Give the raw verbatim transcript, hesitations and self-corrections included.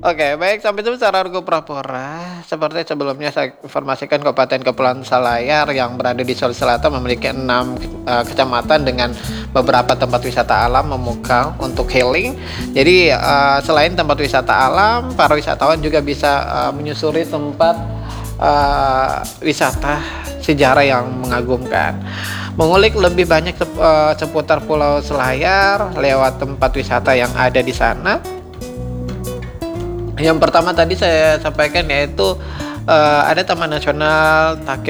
Oke, baik, sampai jumpa secara Argo Prapora. Seperti sebelumnya saya informasikan Kabupaten Kepulauan Selayar yang berada di Sulawesi Selatan memiliki enam eee, kecamatan dengan beberapa tempat wisata alam memukau untuk healing. Jadi, eee, selain tempat wisata alam, para wisatawan juga bisa, eee, menyusuri tempat, eee, wisata sejarah yang mengagumkan. Mengulik lebih banyak sep eee, seputar Pulau Selayar lewat tempat wisata yang ada di sana. Yang pertama tadi saya sampaikan yaitu, eee, ada Taman Nasional Takir